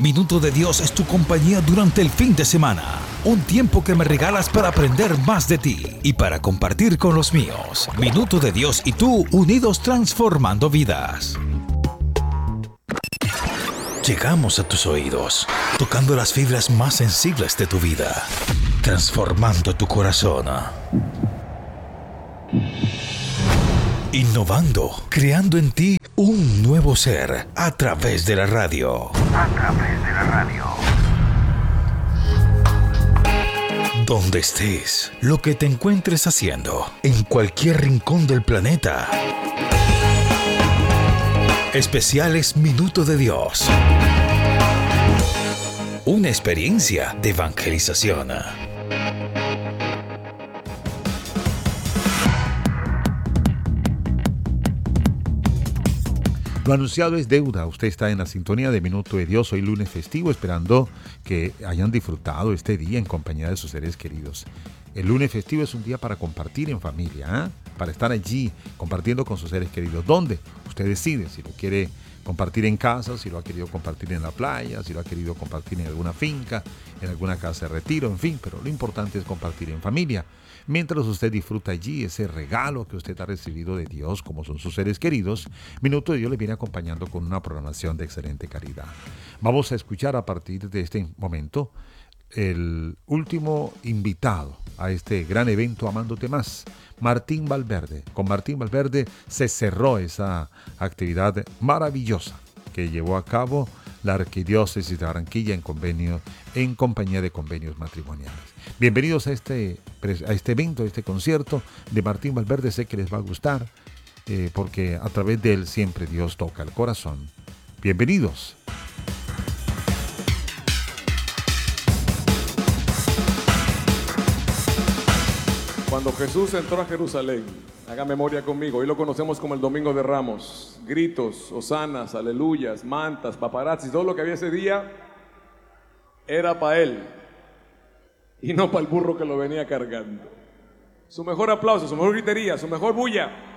Minuto de Dios es tu compañía durante el fin de semana. Un tiempo que me regalas para aprender más de ti y para compartir con los míos. Minuto de Dios y tú unidos transformando vidas. Llegamos a tus oídos, tocando las fibras más sensibles de tu vida, transformando tu corazón. Innovando, creando en ti un nuevo ser a través de la radio. Donde estés, lo que te encuentres haciendo, en cualquier rincón del planeta. Especiales Minuto de Dios. Una experiencia de evangelización. Lo anunciado es deuda. Usted está en la sintonía de Minuto de Dios. Hoy lunes festivo, esperando que hayan disfrutado este día en compañía de sus seres queridos. El lunes festivo es un día para compartir en familia, para estar allí compartiendo con sus seres queridos. ¿Dónde? Usted decide si lo quiere compartir en casa, si lo ha querido compartir en la playa, si lo ha querido compartir en alguna finca, en alguna casa de retiro, en fin, pero lo importante es compartir en familia. Mientras usted disfruta allí ese regalo que usted ha recibido de Dios, como son sus seres queridos, Minuto de Dios le viene acompañando con una programación de excelente calidad. Vamos a escuchar a partir de este momento el último invitado a este gran evento Amándote Más, Martín Valverde. Con Martín Valverde se cerró esa actividad maravillosa que llevó a cabo la Arquidiócesis de Barranquilla en compañía de convenios matrimoniales. Bienvenidos a este evento, a este concierto de Martín Valverde. Sé que les va a gustar porque a través de él siempre Dios toca el corazón. Bienvenidos. Cuando Jesús entró a Jerusalén, haga memoria conmigo, hoy lo conocemos como el Domingo de Ramos, gritos, hosanas, aleluyas, mantas, paparazzis, todo lo que había ese día era para él y no para el burro que lo venía cargando. Su mejor aplauso, su mejor gritería, su mejor bulla